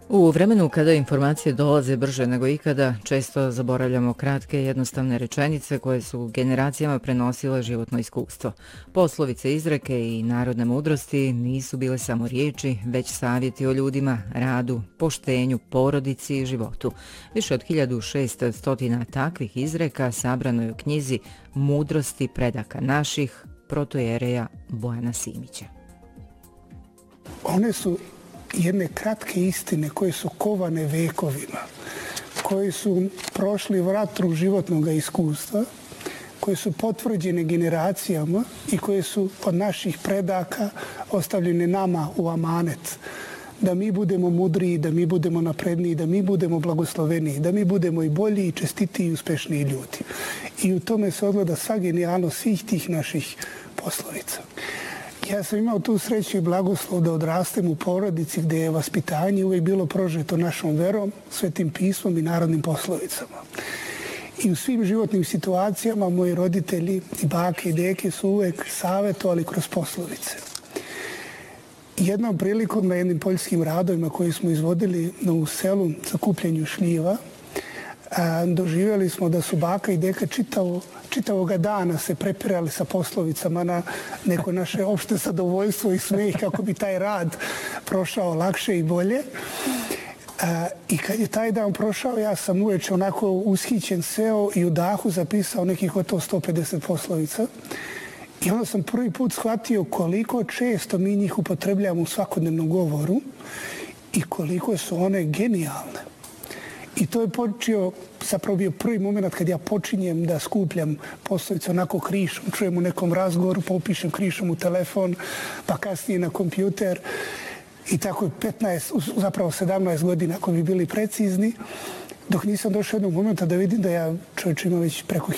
U vremenu kada informacije dolaze brže nego ikada, često zaboravljamo kratke, jednostavne rečenice koje su generacijama prenosile životno iskustvo. Poslovice, izreke i narodne mudrosti nisu bile samo riječi, već savjeti o ljudima, radu, poštenju, porodici i životu. Više od 1600 takvih izreka sabrano je u knjizi Mudrosti predaka naših protojereja Bojana Simića. One su jedne kratke istine koje su kovane vekovima, koje su prošli vatru životnog iskustva, koje su potvrđene generacijama i koje su od naših predaka ostavljene nama u amanet. Da mi budemo mudriji, da mi budemo napredniji, da mi budemo blagosloveniji, da mi budemo i bolji i čestitiji i uspešniji ljudi. I u tome se ogleda sva genijalnost svih tih naših poslovica. Ja sam imao tu sreću i blagoslov da odrastem u porodici gdje je vaspitanje uvijek bilo prožeto našom verom, Svetim pismom i narodnim poslovicama. I u svim životnim situacijama moji roditelji i bake i deke su uvijek savjetovali kroz poslovice. Jednom prilikom na jednim poljskim radovima koji smo izvodili u selu za kupljenju šljiva, doživjeli smo da su baka i deka čitavoga dana se prepirali sa poslovicama na neko naše opšte zadovoljstvo i smijeh kako bi taj rad prošao lakše i bolje. I kad je taj dan prošao, ja sam uveče onako ushićen seo i u dahu zapisao nekih gotovo 150 poslovica. I onda sam prvi put shvatio koliko često mi njih upotrebljamo u svakodnevnom govoru i koliko su one genijalne. I to je zapravo bio prvi moment kad ja počinjem da skupljam poslovice onako krišom, čujem u nekom razgovoru, pa upišem krišom u telefon, pa kasnije na kompjuter. I tako je 17 godina, ako bi bili precizni, dok nisam došao jednog momenta da vidim da ja čovječ ima već preko